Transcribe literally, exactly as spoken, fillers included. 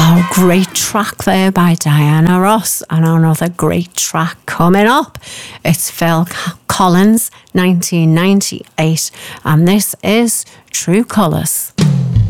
Oh, great track there by Diana Ross, and another great track coming up. It's Phil Collins, nineteen ninety-eight, and this is True Colours.